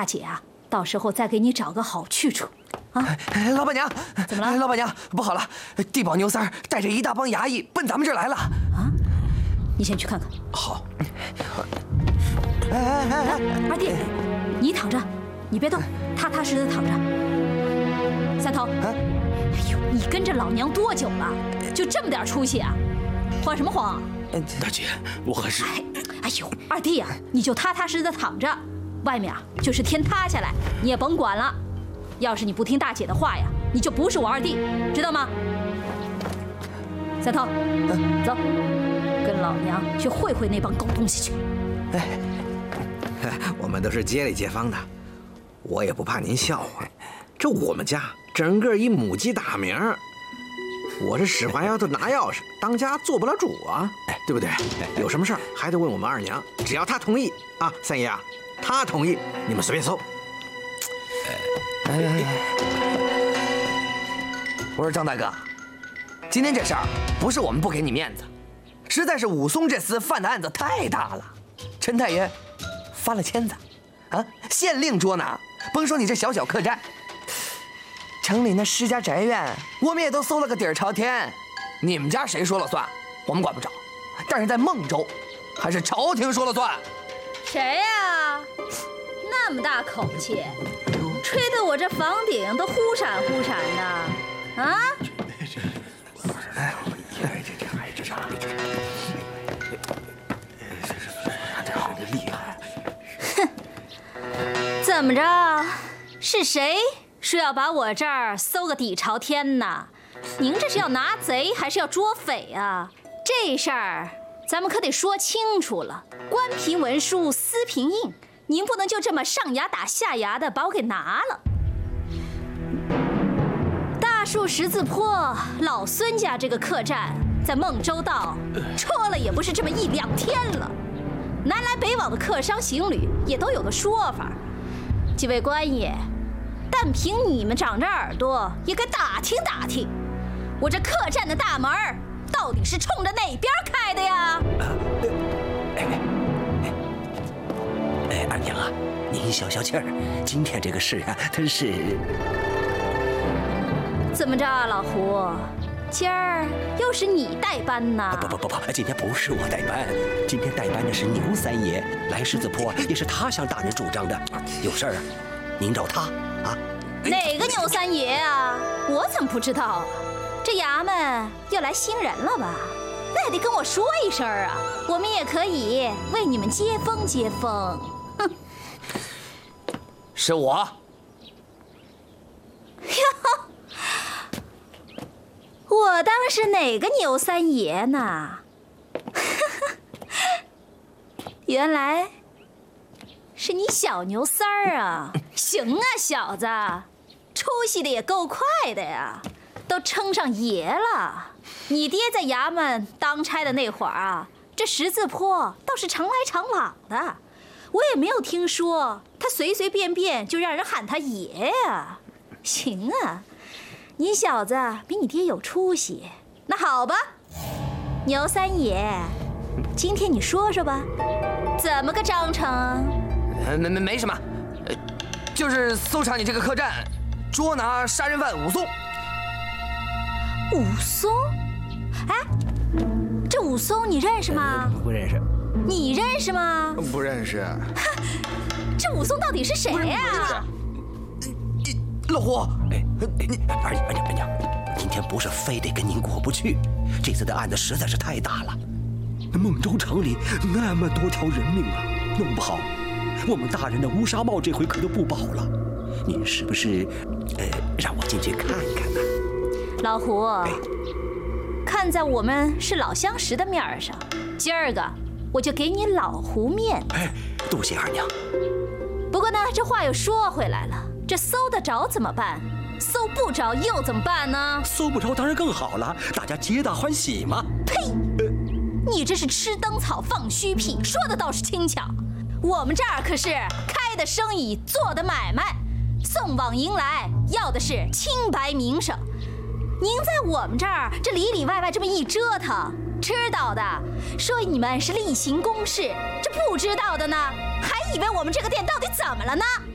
大姐啊，到时候再给你找个好去处。啊， 老板娘， 怎么了？ 老板娘，不好了，地保牛三带着一大帮衙役奔咱们这儿来了。 啊，你先去看看。 好。 来，二弟，你躺着，你别动，踏踏实实躺着。三头，哎呦，你跟着老娘多久了？就这么点出息啊？慌什么慌？ 大姐，我还是…… 哎呦，二弟呀，你就踏踏实实的躺着，外面啊就是天塌下来，你也甭管了。要是你不听大姐的话呀，你就不是我二弟，知道吗？三头，走，跟老娘去会会那帮狗东西去。 我们都是街里街坊的，我也不怕您笑话。这我们家整个一母鸡大名，我这使唤丫头拿钥匙，当家做不了主啊，对不对？有什么事儿还得问我们二娘，只要她同意啊，三爷啊，她同意，你们随便搜。 我说张大哥，今天这事儿不是我们不给你面子，实在是武松这厮犯的案子太大了，陈太爷发了签子，啊，县令捉拿。甭说你这小小客栈，城里那施家宅院，我们也都搜了个底儿朝天。你们家谁说了算？我们管不着。但是在孟州，还是朝廷说了算。 谁呀？那么大口气，吹得我这房顶都忽闪忽闪的，啊！ 厉害！ 哼，怎么着？是谁说要把我这儿搜个底朝天呢？您这是要拿贼还是要捉匪啊？这事儿咱们可得说清楚了。官凭文书，私凭印，您不能就这么上牙打下牙的把我给拿了。大树十字坡老孙家这个客栈在孟州道戳了也不是这么一两天了，南来北往的客商行旅也都有个说法。几位官爷，但凭你们长着耳朵，也该打听打听，我这客栈的大门到底是冲着哪边开的呀？ 二娘啊，您消消气儿，今天这个事啊，真是…… 怎么着，老胡？今儿又是你代班呢？ 不，今天不是我代班，今天代班的是牛三爷。来狮子坡也是他向大人主张的，有事儿啊，您找他啊。 哪个牛三爷啊？我怎么不知道啊？这衙门要来新人了吧？那还得跟我说一声啊，我们也可以为你们接风接风。哼， 是我。 哟，我当是哪个牛三爷呢？原来是你小牛三儿啊！行啊，小子，出息的也够快的呀，都称上爷了。你爹在衙门当差的那会儿啊，这十字坡倒是常来常往的，我也没有听说他随随便便就让人喊他爷呀。行啊，你小子比你爹有出息。那好吧，牛三爷，今天你说说吧，怎么个章程？ 没什么，就是搜查你这个客栈，捉拿杀人犯武松。 武松？哎，这武松你认识吗？ 不认识。 你认识吗？ 不认识。 这武松到底是谁呀？ 老胡， 二娘，今天不是非得跟您过不去，这次的案子实在是太大了。孟州城里那么多条人命啊，弄不好我们大人的乌纱帽这回可就不保了。您是不是让我进去看看呢？ 老胡，看在我们是老相识的面上，今儿个我就给你老胡面子。 多谢二娘。 不过呢，这话又说回来了，这搜得着怎么办？搜不着又怎么办呢？ 搜不着当然更好了，大家皆大欢喜嘛。 呸！你这是吃灯草放虚屁，说的倒是轻巧。我们这儿可是开的生意，做的买卖，送往迎来要的是清白名声。您在我们这儿这里里外外这么一折腾，知道的说你们是例行公事，这不知道的呢，还以为我们这个店到底怎么了呢？